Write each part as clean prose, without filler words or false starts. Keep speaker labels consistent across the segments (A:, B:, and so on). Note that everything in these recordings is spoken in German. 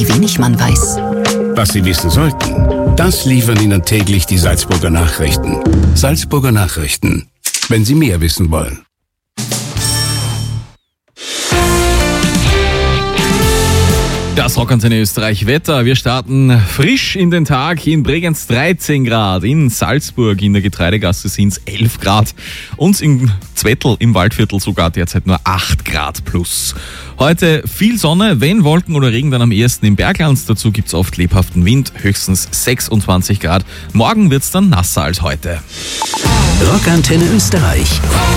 A: Wie wenig man weiß.
B: Was Sie wissen sollten, das liefern Ihnen täglich die Salzburger Nachrichten. Salzburger Nachrichten, wenn Sie mehr wissen wollen.
C: Das Rockantenne Österreich Wetter. Wir starten frisch in den Tag. In Bregenz 13 Grad, in Salzburg in der Getreidegasse sind es 11 Grad und in Zwettl im Waldviertel sogar derzeit nur 8 Grad plus. Heute viel Sonne, wenn Wolken oder Regen, dann am ehesten im Bergland. Dazu gibt es oft lebhaften Wind, höchstens 26 Grad. Morgen wird es dann nasser als heute.
A: Rockantenne Österreich.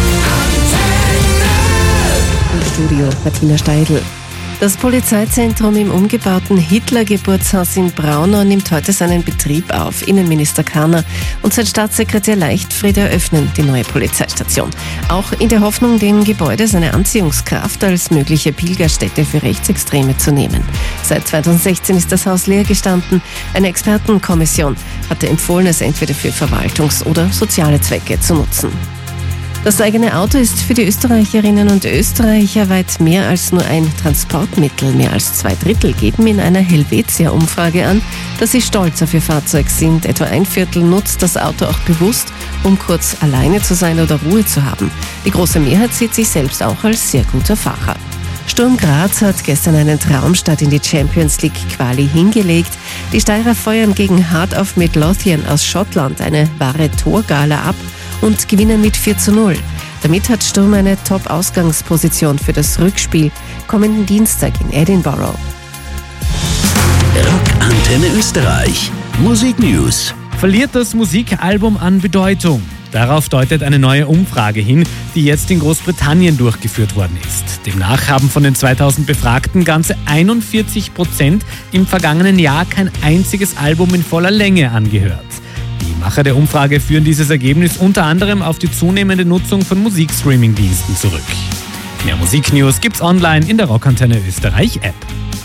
D: Im Studio Martina Steidl. Das Polizeizentrum im umgebauten Hitler-Geburtshaus in Braunau nimmt heute seinen Betrieb auf. Innenminister Karner und sein Staatssekretär Leichtfried eröffnen die neue Polizeistation. Auch in der Hoffnung, dem Gebäude seine Anziehungskraft als mögliche Pilgerstätte für Rechtsextreme zu nehmen. Seit 2016 ist das Haus leer gestanden. Eine Expertenkommission hatte empfohlen, es entweder für Verwaltungs- oder soziale Zwecke zu nutzen. Das eigene Auto ist für die Österreicherinnen und Österreicher weit mehr als nur ein Transportmittel. Mehr als 2/3 geben in einer Helvetia-Umfrage an, dass sie stolz auf ihr Fahrzeug sind. Etwa 1/4 nutzt das Auto auch bewusst, um kurz alleine zu sein oder Ruhe zu haben. Die große Mehrheit sieht sich selbst auch als sehr guter Fahrer. Sturm Graz hat gestern einen Traumstart in die Champions League Quali hingelegt. Die Steirer feuern gegen Heart of Midlothian aus Schottland eine wahre Torgala ab und gewinnen mit 4:0. Damit hat Sturm eine Top-Ausgangsposition für das Rückspiel kommenden Dienstag in Edinburgh.
A: Rockantenne Österreich. Musik News.
E: Verliert das Musikalbum an Bedeutung? Darauf deutet eine neue Umfrage hin, die jetzt in Großbritannien durchgeführt worden ist. Demnach haben von den 2000 Befragten ganze 41% im vergangenen Jahr kein einziges Album in voller Länge angehört. Die Macher der Umfrage führen dieses Ergebnis unter anderem auf die zunehmende Nutzung von Musikstreaming-Diensten zurück. Mehr Musiknews gibt's online in der Rockantenne Österreich App.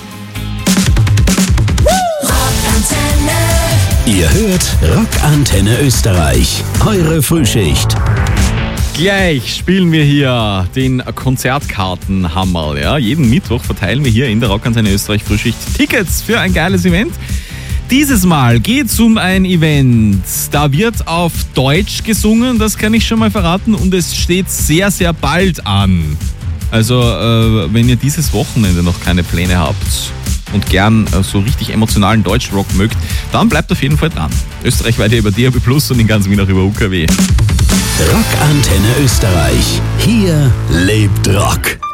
A: Ihr hört Rockantenne Österreich. Eure Frühschicht.
C: Gleich spielen wir hier den Konzertkartenhammer. Ja? Jeden Mittwoch verteilen wir hier in der Rockantenne Österreich Frühschicht Tickets für ein geiles Event. Dieses Mal geht es um ein Event. Da wird auf Deutsch gesungen, das kann ich schon mal verraten, und es steht sehr, sehr bald an. Also, wenn ihr dieses Wochenende noch keine Pläne habt und gern so richtig emotionalen Deutschrock mögt, dann bleibt auf jeden Fall dran. Österreich weiter über DAB+ und in ganz Wien auch über UKW.
A: Rockantenne Österreich. Hier lebt Rock.